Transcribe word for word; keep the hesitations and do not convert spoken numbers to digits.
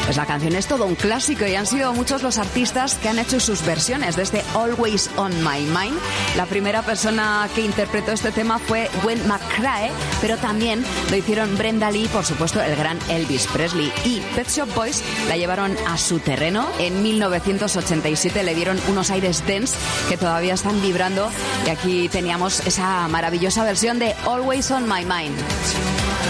Pues la canción es todo un clásico y han sido muchos los artistas que han hecho sus versiones de este Always on My Mind. La primera persona que interpretó este tema fue Gwen McCrae, pero también lo hicieron Brenda Lee, por supuesto el gran Elvis Presley. Y Pet Shop Boys la llevaron a su terreno. En mil novecientos ochenta y siete le dieron unos aires dance que todavía están vibrando y aquí teníamos esa maravillosa versión de Always on My Mind.